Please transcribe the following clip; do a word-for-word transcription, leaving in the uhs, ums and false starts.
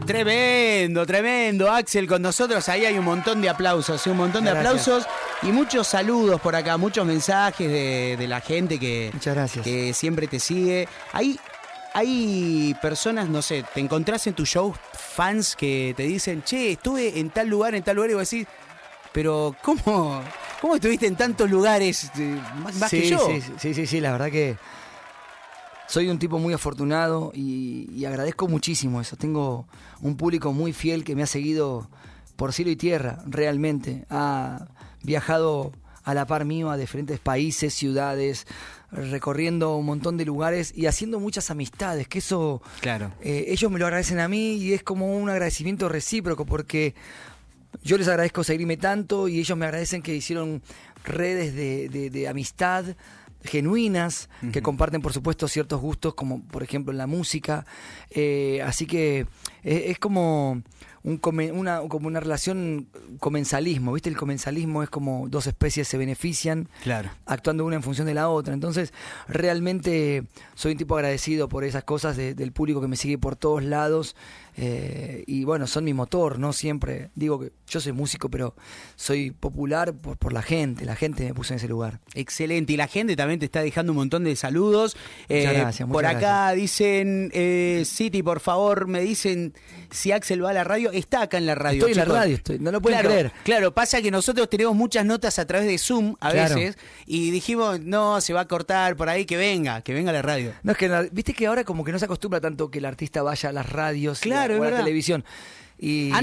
Tremendo, tremendo, Axel, con nosotros. Ahí hay un montón de aplausos, un montón de Gracias. aplausos y muchos saludos por acá, muchos mensajes de, de la gente que, Muchas gracias. que siempre te sigue. Hay, hay personas, no sé, te encontrás en tu show fans que te dicen, che, estuve en tal lugar, en tal lugar, y vos decís, pero ¿cómo, cómo estuviste en tantos lugares eh, más, más sí, que yo? Sí, sí, sí, sí, la verdad que soy un tipo muy afortunado y, y agradezco muchísimo eso. Tengo un público muy fiel que me ha seguido por cielo y tierra, realmente. Ha viajado a la par mío a diferentes países, ciudades, recorriendo un montón de lugares y haciendo muchas amistades, que eso Claro. eh, ellos me lo agradecen a mí y es como un agradecimiento recíproco porque yo les agradezco seguirme tanto y ellos me agradecen que hicieron redes de, de, de amistad genuinas, uh-huh. que comparten por supuesto ciertos gustos como por ejemplo en la música, eh, así que es, es como un come, una, como una relación comensalismo, ¿viste? El comensalismo es como dos especies se benefician, claro, actuando una en función de la otra. Entonces realmente soy un tipo agradecido por esas cosas de, del público que me sigue por todos lados, eh, y bueno, son mi motor, ¿no? Siempre digo que yo soy músico, pero soy popular por, por la gente, la gente me puso en ese lugar. Excelente, y la gente también te está dejando un montón de saludos. Muchas eh, gracias, muchas Por acá gracias. dicen, eh, City, por favor, me dicen si Axel va a la radio. Está acá en la radio. Estoy en chicos. la radio, estoy, no lo pueden claro, creer. Claro, pasa que nosotros tenemos muchas notas a través de Zoom a Claro. veces y dijimos, no, se va a cortar por ahí, que venga, que venga a la radio. No, es que viste que ahora como que no se acostumbra tanto que el artista vaya a las radios Claro, y a, es o a la verdad. televisión. Y